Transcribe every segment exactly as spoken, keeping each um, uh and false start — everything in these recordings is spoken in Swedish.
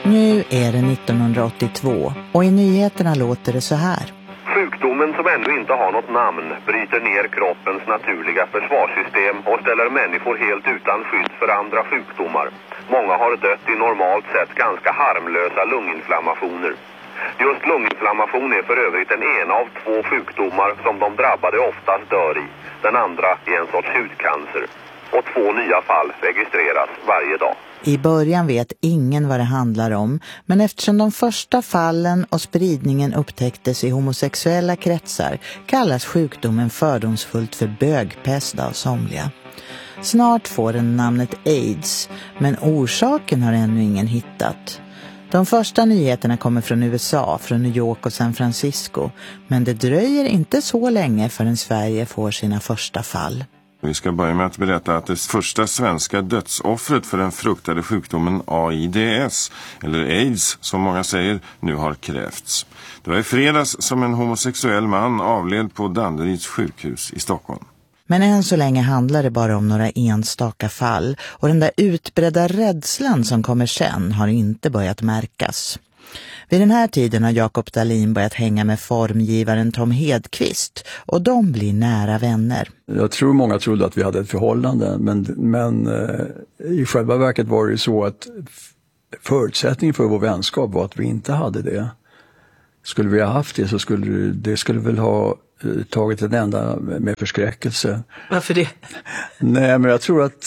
Nu är det nittonhundraåttiotvå och i nyheterna låter det så här. Sjukdomen som ännu inte har något namn bryter ner kroppens naturliga försvarssystem och ställer människor helt utan skydd för andra sjukdomar. Många har dött i normalt sett ganska harmlösa lunginflammationer. Just lunginflammation är för övrigt den ena av två sjukdomar som de drabbade oftast dör i. Den andra är en sorts hudcancer. Och två nya fall registreras varje dag. I början vet ingen vad det handlar om, men eftersom de första fallen och spridningen upptäcktes i homosexuella kretsar kallas sjukdomen fördomsfullt för bögpest av somliga. Snart får den namnet AIDS, men orsaken har ännu ingen hittat. De första nyheterna kommer från U S A, från New York och San Francisco, men det dröjer inte så länge förrän Sverige får sina första fall. Vi ska börja med att berätta att det första svenska dödsoffret för den fruktade sjukdomen AIDS, eller AIDS som många säger, nu har krävts. Det var i fredags som en homosexuell man avled på Danderyds sjukhus i Stockholm. Men än så länge handlar det bara om några enstaka fall och den där utbredda rädslan som kommer sen har inte börjat märkas. Vid den här tiden har Jakob Dahlin börjat hänga med formgivaren Tom Hedqvist och de blir nära vänner. Jag tror många trodde att vi hade ett förhållande, men, men eh, i själva verket var det ju så att förutsättningen för vår vänskap var att vi inte hade det. Skulle vi ha haft det så skulle det skulle väl ha eh, tagit en enda med förskräckelse. Varför det? Nej, men jag tror att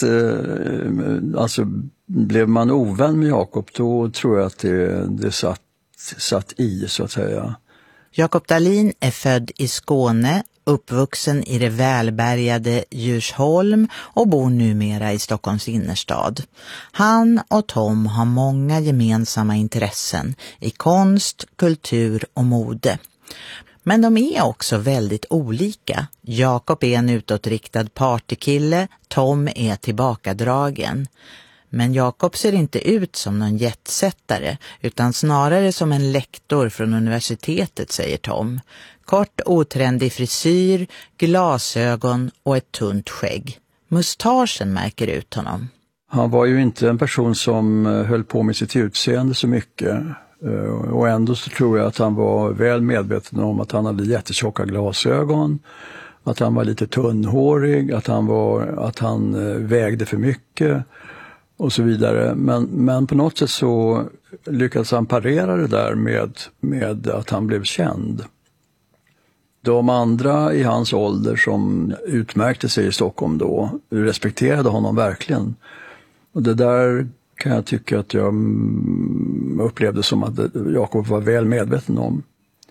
eh, alltså blev man ovän med Jakob, då tror jag att det, det satt, satt i, så att säga. Jakob Dahlin är född i Skåne, uppvuxen i det välbärgade Djursholm och bor numera i Stockholms innerstad. Han och Tom har många gemensamma intressen i konst, kultur och mode. Men de är också väldigt olika. Jakob är en utåtriktad partykille, Tom är tillbakadragen. Men Jakob ser inte ut som någon jetsättare utan snarare som en lektor från universitetet, säger Tom. Kort otrendig frisyr, glasögon och ett tunt skägg. Mustaschen märker ut honom. Han var ju inte en person som höll på med sitt utseende så mycket. Och ändå så tror jag att han var väl medveten om att han hade jättetjocka glasögon. Att han var lite tunnhårig, att han, var, att han vägde för mycket och så vidare. Men, men på något sätt så lyckades han parera det där med, med att han blev känd. De andra i hans ålder som utmärkte sig i Stockholm då respekterade honom verkligen. Och det där kan jag tycka att jag upplevde som att Jakob var väl medveten om.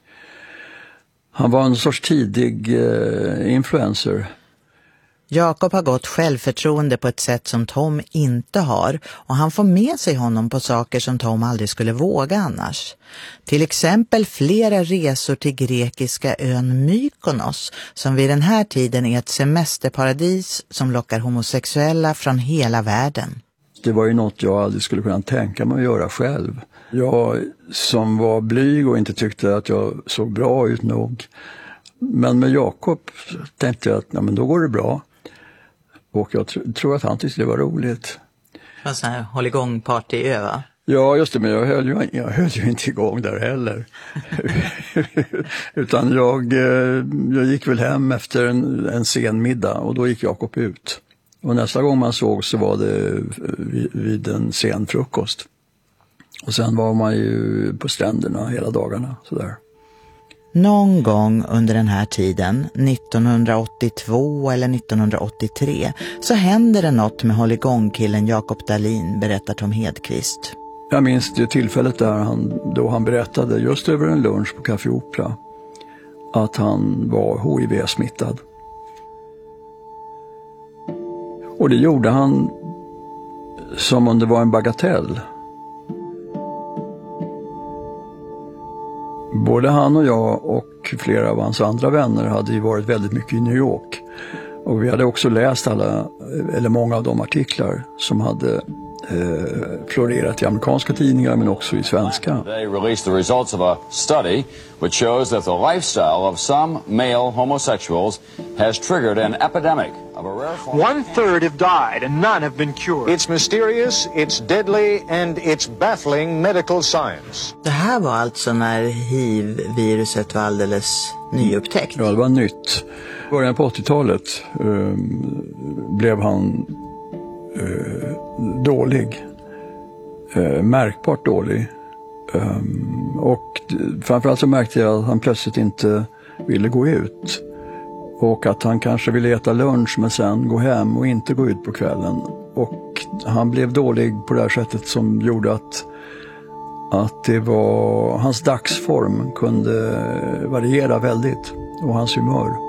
Han var en sorts tidig eh, influencer. Jakob har gått självförtroende på ett sätt som Tom inte har och han får med sig honom på saker som Tom aldrig skulle våga annars. Till exempel flera resor till grekiska ön Mykonos som vid den här tiden är ett semesterparadis som lockar homosexuella från hela världen. Det var ju något jag aldrig skulle kunna tänka mig att göra själv. Jag som var blyg och inte tyckte att jag såg bra ut nog. Men med Jakob tänkte jag att ja, men då går det bra. Och jag tr- tror att han tyckte det var roligt. Vad sån här håll igång party va? Ja, just det, men jag höll ju, jag höll ju inte igång där heller. Utan jag, jag gick väl hem efter en, en sen middag och då gick Jakob ut. Och nästa gång man såg så var det vid, vid en sen frukost. Och sen var man ju på stränderna hela dagarna sådär. Någon gång under den här tiden, nittonhundraåttiotvå eller nittonhundraåttiotre, så händer det något med hålligångkillen Jakob Dahlin, berättar Tom Hedqvist. Jag minns det tillfället där han, då han berättade just över en lunch på Café Opera att han var H I V-smittad. Och det gjorde han som om det var en bagatell. Både han och jag och flera av hans andra vänner hade ju varit väldigt mycket i New York. Och vi hade också läst alla, eller många av de artiklar som hade eh, florerat i amerikanska tidningar men också i svenska. They released the results of a study which shows that the lifestyle of some male homosexuals has triggered an epidemic of a rare form. One third have died and none have been cured. It's mysterious, it's deadly, and it's baffling medical science. Det här var alltså när hiv-viruset var alldeles nyupptäckt. Ja, det var nytt. I början på åttiotalet eh, blev han eh, dålig. Eh, märkbart dålig. Eh, och framförallt så märkte jag att han plötsligt inte ville gå ut. Och att han kanske ville äta lunch men sen gå hem och inte gå ut på kvällen. Och han blev dålig på det här sättet som gjorde att, att det var, hans dagsform kunde variera väldigt och hans humör.